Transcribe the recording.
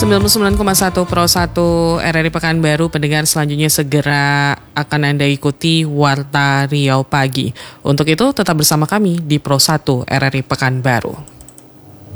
99,1 Pro 1 RRI Pekanbaru, pendengar selanjutnya segera akan Anda ikuti Warta Riau Pagi. Untuk itu tetap bersama kami di Pro 1 RRI Pekanbaru.